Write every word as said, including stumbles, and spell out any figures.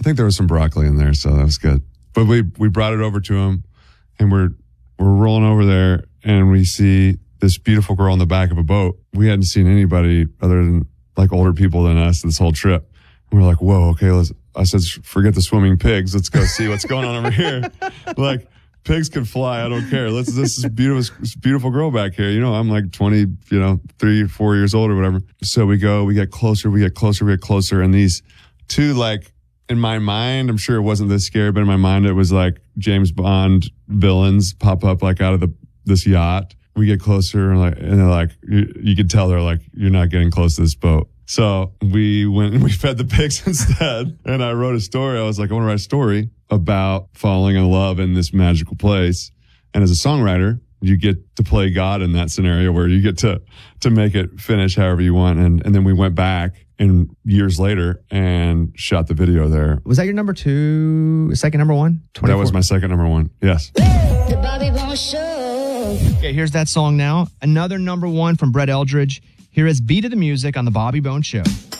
think there was some broccoli in there, so that was good. But we we brought it over to him, and we're we're rolling over there, and we see this beautiful girl in the back of a boat. We hadn't seen anybody other than like older people than us this whole trip. And we're like, whoa, okay, let's. I said, forget the swimming pigs. Let's go see what's going on over here. Like, pigs can fly. I don't care. Let's. This is beautiful, this beautiful girl back here. You know, I'm like twenty, you know, three, four years old or whatever. So we go, we get closer, we get closer, we get closer, and these two like. In my mind, I'm sure it wasn't this scary, but in my mind, it was like James Bond villains pop up like out of the this yacht. We get closer, and like, and they're like, you, you could tell they're like, you're not getting close to this boat. So we went and we fed the pigs instead. And I wrote a story. I was like, I want to write a story about falling in love in this magical place. And as a songwriter, you get to play God in that scenario where you get to to make it finish however you want. And and then we went back. And years later, and shot the video there. Was that your number two, second number one? That was my second number one, yes. The Bobby Bones Show. Okay, here's that song now. Another number one from Brett Eldredge. Here is Beat of the Music on The Bobby Bones Show.